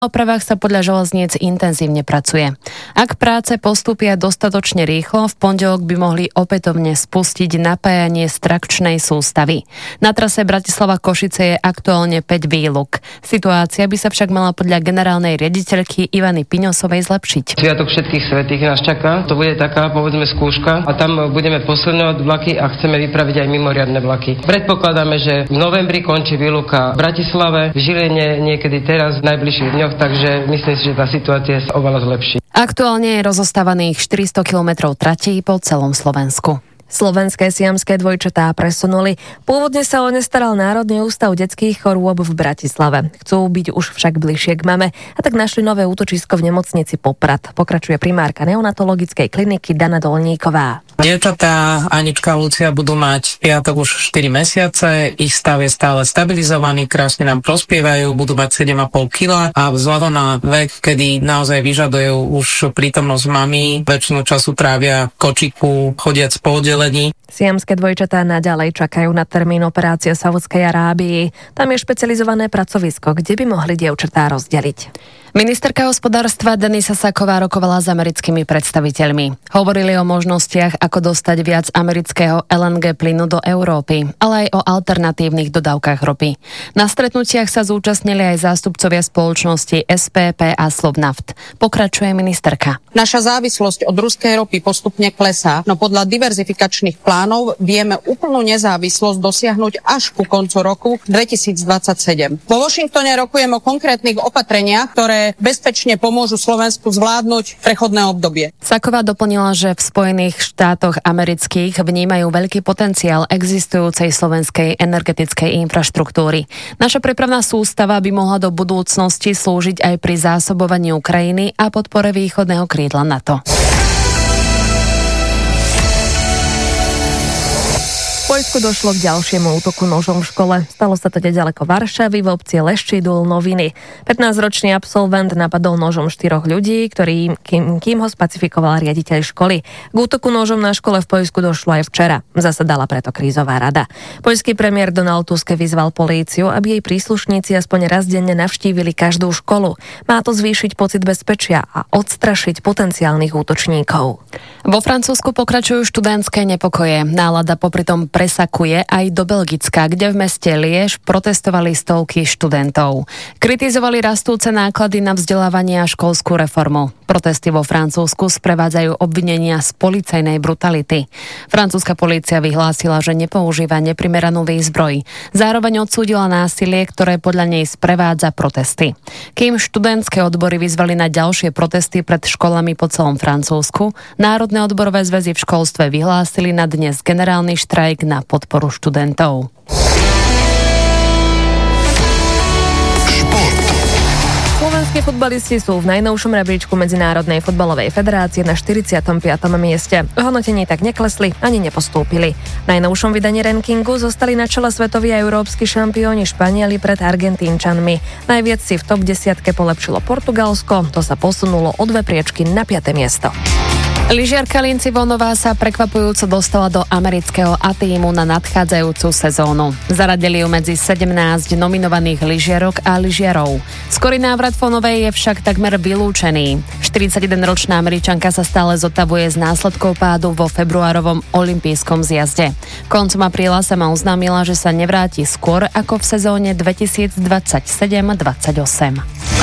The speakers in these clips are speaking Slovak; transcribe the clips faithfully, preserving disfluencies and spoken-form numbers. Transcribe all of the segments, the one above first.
opravách sa podľa železníc intenzívne pracuje. Ak práce postupia dostatočne rýchlo, v pondelok by mohli opätovne spustiť napájanie z trakčnej sústavy. Na trase Bratislava-Košice je aktuálne päť výluk. Situácia by sa však mala podľa generálnej riaditeľky Ivany Piňosovej zlepšiť. Sviatok všetkých svätých nás čaká. To bude taká, povedzme, skúška a tam budeme posledňovať vlaky a chceme vypraviť aj mimoriadne vlaky. Predpokladáme, že v novembri končí výluka v Bratislave, v Žiline niekedy teraz v najbližších dňoch, takže myslím si, že tá situácia sa oveľa zlepší. Aktuálne je rozostávaných štyristo kilometrov tratí po celom Slovensku. Slovenské siamské dvojčatá presunuli. Pôvodne sa o ne staral Národný ústav detských chorôb v Bratislave. Chcú byť už však bližšie k mame a tak našli nové útočisko v nemocnici Poprad. Pokračuje primárka neonatologickej kliniky Dana Dolníková. Dievčatá Anička a Lucia budú mať piatok už štyri mesiace, ich stav je stále stabilizovaný, krásne nám prospievajú, budú mať sedem a pol kila a vzhľadom na vek, kedy naozaj vyžadujú už prítomnosť mami, väčšinu času trávia v kočiku, chodiac po oddelení. Siamské dvojčatá naďalej čakajú na termín operácie v Saúdskej Arábii. Tam je špecializované pracovisko, kde by mohli dievčatá rozdeliť. Ministerka hospodárstva Denisa Saková rokovala s americkými predstaviteľmi. Hovorili o možnostiach, ako dostať viac amerického el en gé plynu do Európy, ale aj o alternatívnych dodávkach ropy. Na stretnutiach sa zúčastnili aj zástupcovia spoločnosti es pé pé a Slovnaft. Pokračuje ministerka. Naša závislosť od ruskej ropy postupne klesá, no podľa diverzifikačných plánov vieme úplnú nezávislosť dosiahnuť až ku koncu roku dvetisícdvadsaťsedem. Vo Washingtone rokujem o konkrétnych opatreniach, ktoré bezpečne pomôžu Slovensku zvládnuť prechodné obdobie. Saková doplnila, že v Spojených štátoch amerických vnímajú veľký potenciál existujúcej slovenskej energetickej infraštruktúry. Naša prepravná sústava by mohla do budúcnosti slúžiť aj pri zásobovaní Ukrajiny a podpore východného krídla NATO. V Poľsku došlo k ďalšiemu útoku nožom v škole. Stalo sa to nedaleko Varšavy v obci Leščidul Noviny. pätnásťročný absolvent napadol nožom štyroch ľudí, ktorý, kým, kým ho spacifikoval riaditeľ školy. K útoku nožom na škole v Poľsku došlo aj včera. Zasadala preto krízová rada. Poľský premiér Donald Tusk vyzval políciu, aby jej príslušníci aspoň raz denne navštívili každú školu. Má to zvýšiť pocit bezpečia a odstrašiť potenciálnych útočníkov. Vo Francúzsku pokračujú študentské nepokoje. Nálada popri tom presakuje aj do Belgicka, kde v meste Liež protestovali stovky študentov. Kritizovali rastúce náklady na vzdelávanie a školskú reformu. Protesty vo Francúzsku sprevádzajú obvinenia z policajnej brutality. Francúzska polícia vyhlásila, že nepoužíva neprimeranú výzbroj. Zároveň odsúdila násilie, ktoré podľa nej sprevádza protesty. Kým študentské odbory vyzvali na ďalšie protesty pred školami po celom Francúzsku, národné odborové zväzy v školstve vyhlásili na dnes generálny štrajk na podporu študentov. Slovenskí futbalisti sú v najnovšom rebríčku Medzinárodnej futbalovej federácie na štyridsiatom piatom mieste. V hodnotení tak neklesli ani nepostúpili. V najnovšom vydaní rankingu zostali na čele svetoví a európski šampióni Španieli pred Argentínčanmi. Najviac si v top desiatke polepšilo Portugalsko, to sa posunulo o dve priečky na piate miesto. Lyžiarka Lindsey Vonnová sa prekvapujúco dostala do amerického A-tímu na nadchádzajúcu sezónu. Zaradili ju medzi sedemnásť nominovaných lyžiarok a lyžiarov. Skorý návrat Vonnovej je však takmer vylúčený. štyridsaťjedenročná Američanka sa stále zotavuje z následkov pádu vo februárovom olympijskom zjazde. Koncom apríla sama oznámila, že sa nevráti skôr ako v sezóne dvetisícdvadsaťsedem dvadsaťosem.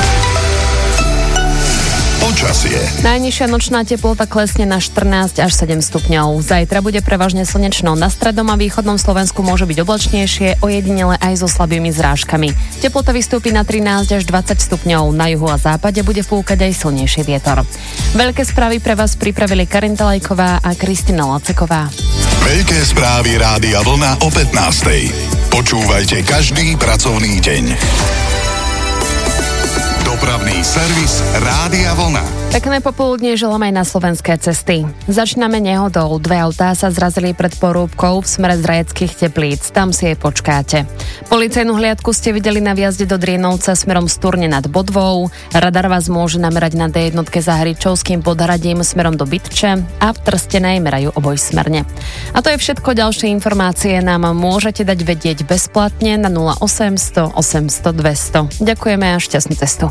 Počasie. Najnižšia nočná teplota klesne na štrnásť až sedem stupňov. Zajtra bude prevažne slnečno. Na strednom a východnom Slovensku môže byť oblačnejšie, ojedinele aj so slabými zrážkami. Teplota vystúpi na trinásť až dvadsať stupňov. Na juhu a západe bude fúkať aj silnejší vietor. Veľké správy pre vás pripravili Karin Talajková a Kristina Laceková. Veľké správy Rádia Vlna o pätnástej. Počúvajte každý pracovný deň. Dopravný Servis Rádia Vlna. Pekné popoludnie želám aj na slovenské cesty. Začíname nehodou. Dve autá sa zrazili pred Porúbkou v smere z Rajeckých Teplíc. Tam si jej počkáte. Policajnú hliadku ste videli na vjazde do Drienovca smerom z Turne nad Bodvou. Radar vás môže namerať na dé jedna za Hričovským Podhradím smerom do Bytče a v Trstenej merajú obojsmerne. A to je všetko. Ďalšie informácie nám môžete dať vedieť bezplatne na nula osemsto osemsto dvesto. Ďakujeme a šťastnú cestu.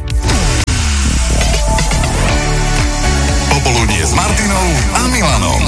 Popoludnie s Martinou a Milanom.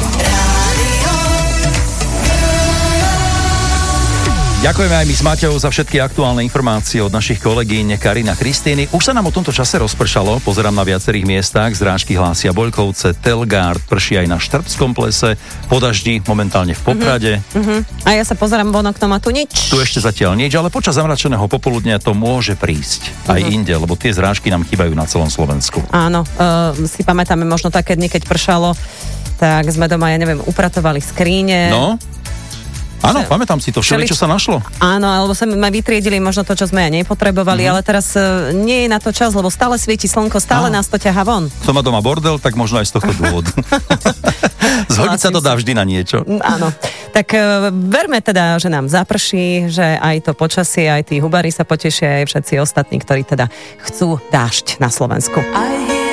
Ďakujeme aj my s Maťou za všetky aktuálne informácie od našich kolegyň Karina Kristýny. Už sa nám o tomto čase rozpršalo, pozerám na viacerých miestach, zrážky hlásia Boľkovce, Telgard, prší aj na Štrbskom plese, po daždi momentálne v Poprade. Uh-huh, uh-huh. A ja sa pozerám von oknom a tu nič. Tu ešte zatiaľ nič, ale počas zamračeného popoludnia to môže prísť aj uh-huh. inde, lebo tie zrážky nám chýbajú na celom Slovensku. Áno, uh, si pamätáme možno také dni, keď pršalo, tak sme doma, ja neviem, upratovali skríne. No. Áno, pamätám si to, všeli, čo sa našlo. Áno, alebo sme vytriedili možno to, čo sme aj nepotrebovali, mm-hmm. ale teraz uh, nie je na to čas, lebo stále svieti slnko, stále Áno. nás to ťahá von. Kto má doma bordel, tak možno aj z tohto dôvodu. Zhodiť sa to dá vždy na niečo. Áno. Tak uh, verme teda, že nám zaprší, že aj to počasie, aj tí hubári sa potešia, aj všetci ostatní, ktorí teda chcú dážď na Slovensku. Aj